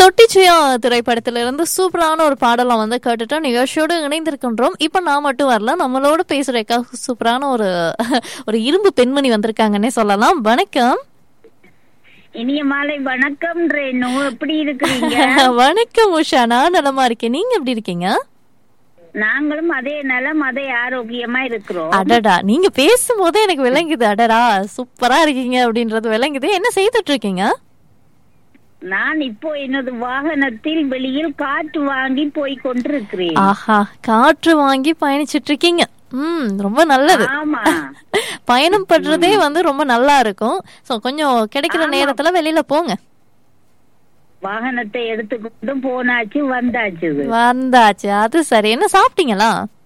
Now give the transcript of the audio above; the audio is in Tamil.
தொட்டிச்சியா திரைப்படத்துல இருந்து சூப்பரான ஒரு பாடலாம் வந்து கேட்டுட்டோம். நிகழ்ச்சியோடு இணைந்திருக்கின்றோம். இப்ப நான் மட்டும் வரல, நம்மளோட பேசுறதுக்கா சூப்பரான ஒரு இரும்பு பெண்மணி வந்திருக்காங்கன்னே சொல்லலாம். வணக்கம். இனிய மாலை வணக்கம் ரேணு, எப்படி இருக்கிறீங்க? வணக்கம் உஷா, நான் நலமா இருக்கேன். நீங்க எப்படி இருக்கீங்க? நாங்களும் அதே நலம், அதே ஆரோக்கியமா இருக்கிறோம். அடடா, நீங்க பேசும்போதே எனக்கு விளங்குது. அடடா சூப்பரா இருக்கீங்க அப்படின்றது விளங்குது. என்ன செய்துட்டு இருக்கீங்க? நான் இப்போ எனது வாகனத்தில் வெளியில் காற்று வாங்கி போய் கொண்டிருக்கிறேன். ஆஹா, காற்று வாங்கி பயணிச்சிட்டு இருக்கீங்க. ரொம்ப நல்லது. ஆமா, பயணம் பண்றதே வந்து ரொம்ப நல்லா இருக்கும். சோ கொஞ்சம் கிடைக்கிற நேரத்துல வெளியில போங்க. வாகனத்தை எடுத்துக்கொண்டு போனாச்சு, வந்தாச்சு. அது சரி. என்ன சாப்பிட்டீங்களா?